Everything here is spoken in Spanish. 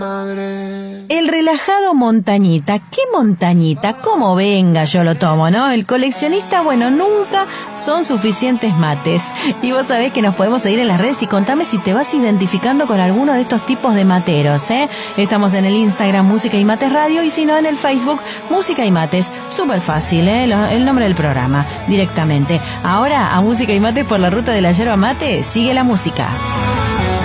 El relajado montañita. ¿Qué montañita? Como venga yo lo tomo, ¿no? El coleccionista, bueno, nunca son suficientes mates. Y vos sabés que nos podemos seguir en las redes y contame si te vas identificando con alguno de estos tipos de materos, ¿eh? Estamos en el Instagram Música y Mates Radio y si no en el Facebook Música y Mates. Súper fácil, ¿eh? El nombre del programa, directamente. Ahora, a Música y Mates por la ruta de la yerba mate, sigue la música.